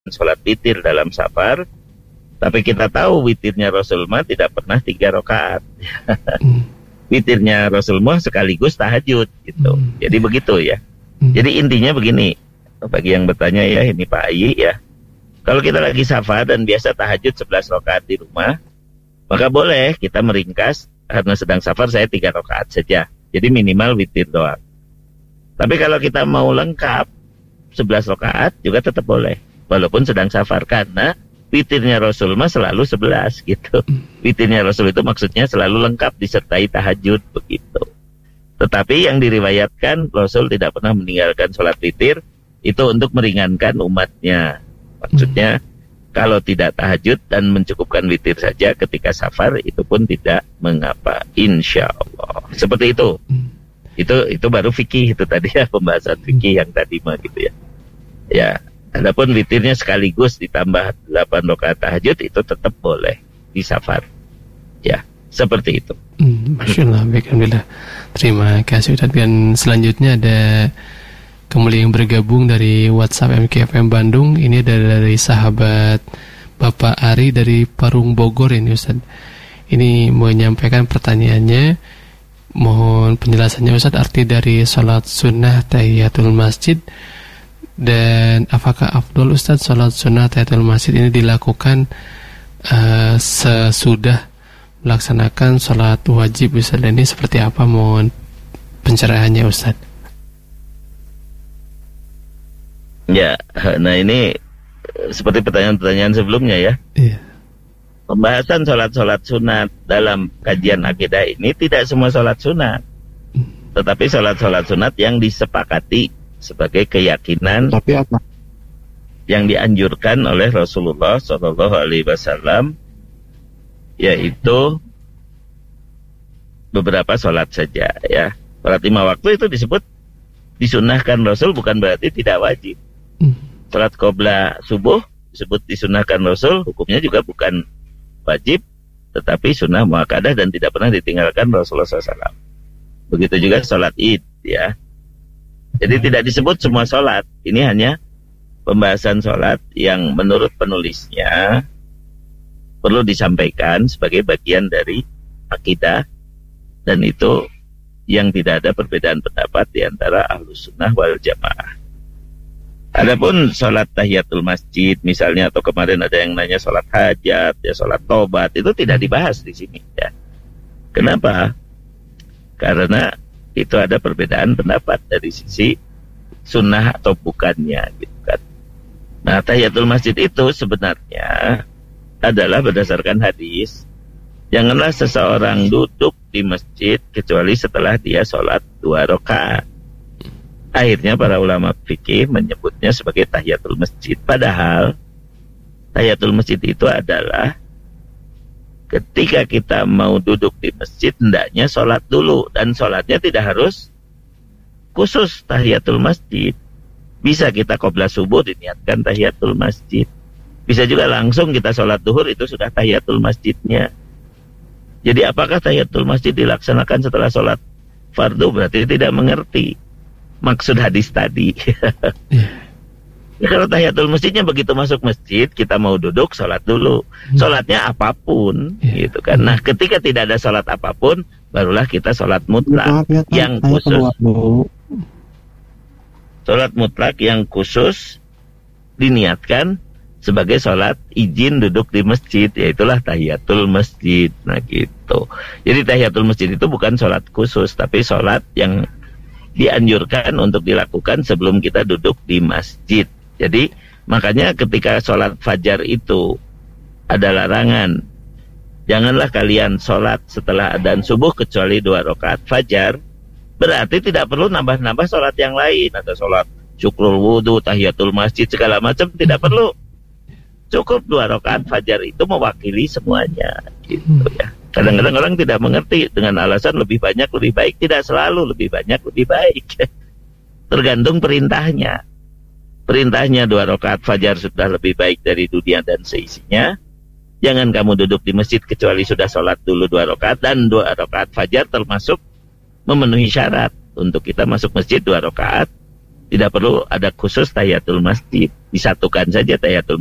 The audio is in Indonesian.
sholat witir dalam safar, tapi kita tahu witirnya Rasulullah tidak pernah 3 rakaat. Witirnya Rasulullah sekaligus tahajud gitu. Jadi begitu ya. Jadi intinya begini, bagi yang bertanya ya, ini Pak Ayi ya. Kalau kita lagi safar dan biasa tahajud 11 rakaat di rumah, maka boleh kita meringkas, karena sedang safar saya 3 rakaat saja. Jadi minimal witir doang. Tapi kalau kita mau lengkap 11 rakaat juga tetap boleh, walaupun sedang safar, karena witirnya Rasulullah selalu 11 gitu. Witirnya Rasul itu maksudnya selalu lengkap disertai tahajud begitu. Tetapi yang diriwayatkan Rasul tidak pernah meninggalkan sholat witir itu untuk meringankan umatnya. Maksudnya kalau tidak tahajud dan mencukupkan witir saja ketika safar itu pun tidak mengapa, insya Allah. Seperti itu. Itu baru fikih itu tadi ya, pembahasan fikih yang tadi mah gitu ya. Ya, adapun witirnya sekaligus ditambah 8 rakaat tahajud itu tetap boleh di safar. Ya, seperti itu. Masya Allah, baik, alhamdulillah. Terima kasih Ustaz. Dan selanjutnya ada kembali yang bergabung dari WhatsApp MKFM Bandung. Ini dari sahabat Bapak Ari dari Parung Bogor ini Ustaz. Ini menyampaikan pertanyaannya, mohon penjelasannya Ustaz, arti dari sholat sunnah tahiyatul masjid, dan apakah afdol Ustaz sholat sunnah tahiyatul masjid ini dilakukan sesudah melaksanakan sholat wajib Ustaz. Dan ini seperti apa, mohon pencerahannya Ustaz. Ya, nah ini seperti pertanyaan-pertanyaan sebelumnya ya. Iya. Pembahasan sholat-sholat sunat dalam kajian akidah ini tidak semua sholat sunat, tetapi sholat-sholat sunat yang disepakati sebagai keyakinan yang dianjurkan oleh Rasulullah SAW, yaitu beberapa sholat saja ya. Sholat 5 waktu itu disebut disunnahkan Rasul, bukan berarti tidak wajib. Sholat qobla subuh disebut disunnahkan Rasul, hukumnya juga bukan wajib, tetapi sunnah muakkadah dan tidak pernah ditinggalkan Rasulullah SAW. Begitu juga sholat id ya. Jadi tidak disebut semua sholat. Ini hanya pembahasan sholat yang menurut penulisnya perlu disampaikan sebagai bagian dari akidah, dan itu yang tidak ada perbedaan pendapat di antara Ahlus Sunnah wal Jamaah. Adapun sholat tahiyatul masjid misalnya, atau kemarin ada yang nanya sholat hajat, ya sholat tobat, itu tidak dibahas di sini ya. Kenapa? Karena itu ada perbedaan pendapat dari sisi sunnah atau bukannya gitu kan. Nah, tahiyatul masjid itu sebenarnya adalah berdasarkan hadis, janganlah seseorang duduk di masjid kecuali setelah dia sholat 2 rakaat. Akhirnya para ulama fikih menyebutnya sebagai tahiyatul masjid. Padahal tahiyatul masjid itu adalah ketika kita mau duduk di masjid hendaknya sholat dulu, dan sholatnya tidak harus khusus tahiyatul masjid. Bisa kita qobla subuh diniatkan tahiyatul masjid. Bisa juga langsung kita sholat duhur, itu sudah tahiyatul masjidnya. Jadi apakah tahiyatul masjid dilaksanakan setelah sholat fardu? Berarti tidak mengerti maksud hadis tadi. Ya, kalau tahiyatul masjidnya begitu masuk masjid, kita mau duduk, sholat dulu. Sholatnya apapun, gitu kan. Nah, ketika tidak ada sholat apapun, barulah kita sholat mutlak yang khusus. Sholat mutlak yang khusus diniatkan sebagai sholat izin duduk di masjid, yaitulah tahiyatul masjid. Nah gitu. Jadi tahiyatul masjid itu bukan sholat khusus, tapi sholat yang dianjurkan untuk dilakukan sebelum kita duduk di masjid. Jadi makanya ketika sholat fajar itu ada larangan, janganlah kalian sholat setelah adzan subuh kecuali 2 rakaat fajar. Berarti tidak perlu nambah-nambah sholat yang lain, atau sholat syukrul wudhu, tahiyatul masjid, segala macam, tidak perlu. Cukup 2 rakaat fajar itu mewakili semuanya, gitu ya. Kadang-kadang orang tidak mengerti dengan alasan lebih banyak lebih baik. Tidak selalu lebih banyak lebih baik. Tergantung perintahnya. Perintahnya 2 rakaat fajar sudah lebih baik dari dunia dan seisinya. Jangan kamu duduk di masjid kecuali sudah sholat dulu 2 rakaat, dan 2 rakaat fajar termasuk memenuhi syarat untuk kita masuk masjid 2 rakaat Tidak perlu ada khusus tahiyatul masjid, disatukan saja tahiyatul